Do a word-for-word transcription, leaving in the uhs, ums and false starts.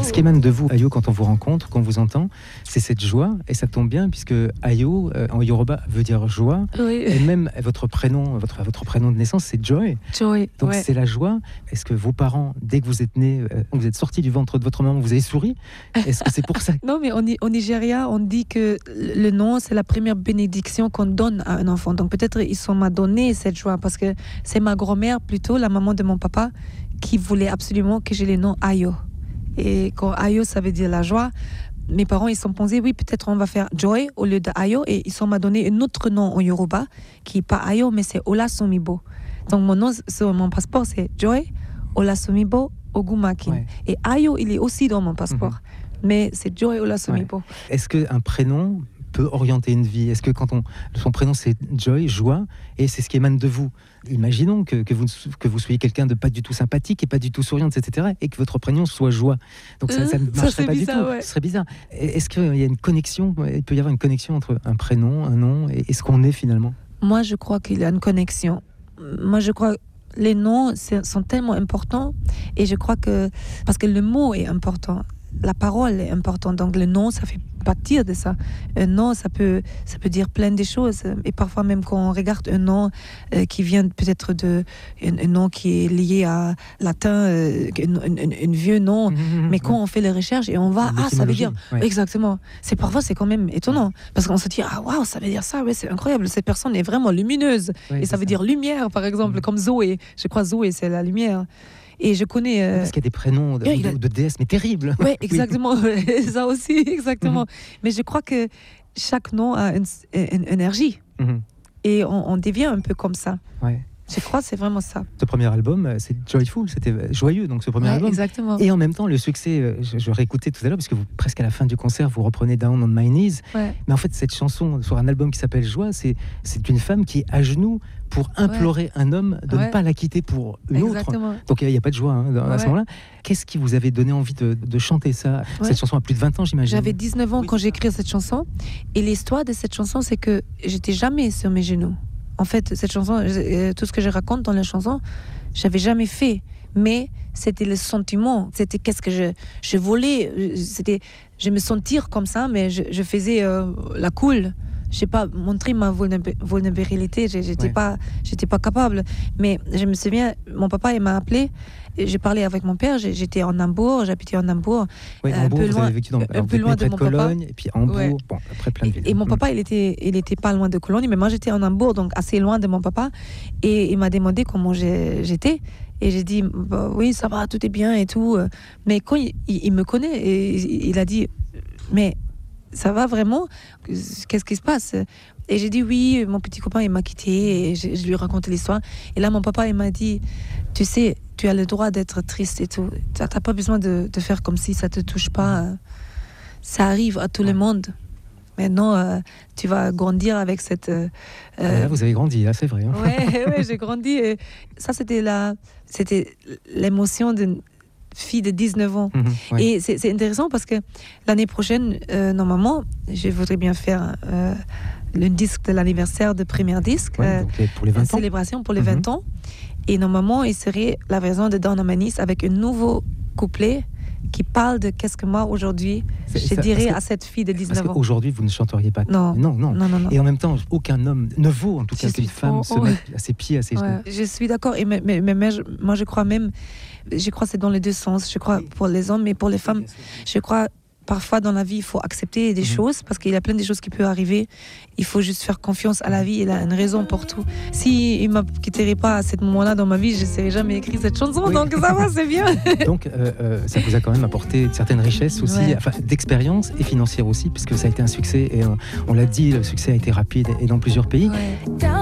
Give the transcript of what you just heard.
Ce qui émane de vous, Ayo, quand on vous rencontre, quand on vous entend, c'est cette joie, et ça tombe bien, puisque Ayo, euh, en Yoruba, veut dire joie, Oui. et même votre prénom, votre, votre prénom de naissance, c'est Joy. Joy, Donc ouais. c'est la joie. Est-ce que vos parents, dès que vous êtes nés, euh, vous êtes sortis du ventre de votre maman, vous avez souri? Est-ce que c'est pour ça? Non, mais au, au Nigeria, on dit que le nom, c'est la première bénédiction qu'on donne à un enfant. Donc peut-être ils sont m'a donné cette joie, parce que c'est ma grand-mère, plutôt, la maman de mon papa, qui voulait absolument que j'ai le nom Ayo. Et quand Ayo, ça veut dire la joie, mes parents, ils se sont pensés, oui, peut-être on va faire Joy au lieu de Ayo, et ils sont m'a donné un autre nom en Yoruba, qui n'est pas Ayo, mais c'est Olasumibo. Donc mon nom sur mon passeport, c'est Joy Olasumibo Ogumakin. Ouais. Et Ayo, il est aussi dans mon passeport. Mm-hmm. Mais c'est Joy Olasumibo. Ouais. Est-ce qu'un prénom peut orienter une vie? Est-ce que quand on, son prénom c'est Joy, joie, et c'est ce qui émane de vous? Imaginons que, que, vous, que vous soyez quelqu'un de pas du tout sympathique et pas du tout souriante, et cetera, et que votre prénom soit joie. Donc ça, ça ne marcherait ça, pas bizarre, du tout. Ouais. Ce serait bizarre. Est-ce qu'il y a une connexion? Il peut y avoir une connexion entre un prénom, un nom, et, et ce qu'on est finalement? Moi, je crois qu'il y a une connexion. Moi, je crois les noms sont tellement importants, et je crois que parce que le mot est important, la parole est importante, donc le nom, ça fait partir de ça. Un nom, ça peut, ça peut dire plein de choses, et parfois même quand on regarde un nom euh, qui vient peut-être de un, un nom qui est lié à latin, euh, un, un, un vieux nom, mmh, mais quand ouais. on fait les recherches et on va, ah, ça veut dire, ouais. exactement. C'est parfois c'est quand même étonnant, parce qu'on se dit, ah waouh, ça veut dire ça, ouais, c'est incroyable. Cette personne est vraiment lumineuse, ouais, et ça veut ça. dire lumière, par exemple, mmh. comme Zoé. Je crois Zoé, c'est la lumière. Et je connais. Euh... Parce qu'il y a des prénoms de, de, a... de déesses, mais terribles. Oui, exactement. Oui. Ça aussi, exactement. Mm-hmm. Mais je crois que chaque nom a une, une énergie. Mm-hmm. Et on, on devient un peu comme ça. Ouais. Je crois que c'est vraiment ça. Ce premier album, c'est Joyful, c'était joyeux, donc ce premier ouais, album. Exactement. Et en même temps, le succès, je, je réécoutais tout à l'heure, parce que vous, presque à la fin du concert, vous reprenez Down on My Knees. Ouais. Mais en fait, cette chanson sur un album qui s'appelle Joie, c'est, c'est une femme qui est à genoux pour implorer ouais. un homme de ouais. ne pas la quitter pour une Exactement. autre. Donc il n'y a, a pas de joie hein, à ouais. ce moment-là. Qu'est-ce qui vous avait donné envie de, de chanter ça? ouais. Cette chanson a plus de vingt ans, j'imagine. J'avais dix-neuf ans oui, quand j'ai écrit cette chanson. Et l'histoire de cette chanson, c'est que j'étais jamais sur mes genoux. En fait, cette chanson, euh, tout ce que je raconte dans la chanson, j'avais jamais fait. Mais c'était le sentiment. C'était qu'est-ce que je, je voulais. C'était, je me sentir comme ça, mais je, je faisais euh, la cool. Je sais pas montrer ma vulnérabilité, j'étais ouais. pas j'étais pas capable, mais je me souviens, mon papa il m'a appelé, j'ai parlé avec mon père, j'étais en Hambourg, j'habitais en Hambourg, oui, un Hambourg, peu loin, dans, un peu loin de, de mon Cologne, papa, et puis Hambourg, ouais. bon, après plein de villes. Et, et mon papa il était il était pas loin de Cologne, mais moi j'étais en Hambourg, donc assez loin de mon papa, et il m'a demandé comment j'étais. Et j'ai dit bah, oui ça va, tout est bien et tout, mais quand il, il, il me connaît, et il, il a dit mais ça va vraiment? Qu'est-ce qui se passe? Et j'ai dit oui, mon petit copain il m'a quitté, et je, je lui ai raconté l'histoire. Et là mon papa il m'a dit, tu sais, tu as le droit d'être triste et tout. Tu n'as pas besoin de, de faire comme si ça te touche pas. Ça arrive à tout ouais. le monde. Maintenant, euh, tu vas grandir avec cette. Euh, ah, là, vous avez grandi, là, c'est vrai. Hein. Ouais, ouais, j'ai grandi. Et ça, c'était la, c'était l'émotion d'une fille de dix-neuf ans. Mmh, ouais. Et c'est, c'est intéressant parce que l'année prochaine, euh, normalement, je voudrais bien faire euh, le disque de l'anniversaire de premier disque. Ouais, donc pour les vingt ans. Célébration pour les mmh. vingt ans. Et normalement, il serait la version de Down on My Knees avec un nouveau couplet qui parle de qu'est-ce que moi, aujourd'hui, c'est, je ça, dirais à cette fille de dix-neuf parce ans. Aujourd'hui, vous ne chanteriez pas. Non. Non, non. non, non, non. Et en même temps, aucun homme ne vaut, en tout cas, qu'une femme oh, se oh, mette à ses pieds, à ses genoux. Ouais. Je suis d'accord. Et mais, mais, mais, moi, je crois même, je crois que c'est dans les deux sens. Je crois pour les hommes et pour les femmes. Je crois parfois dans la vie, il faut accepter des mmh. choses parce qu'il y a plein de choses qui peuvent arriver. Il faut juste faire confiance à la vie. Il a une raison pour tout. Si il ne me quitterait pas à ce moment-là dans ma vie, je n'aurais jamais écrit cette chanson. Oui. Donc ça va, c'est bien. Donc euh, euh, ça vous a quand même apporté une certaine richesse aussi, ouais. enfin, d'expérience et financière aussi, puisque ça a été un succès. Et euh, on l'a dit, le succès a été rapide et dans plusieurs pays. Ouais.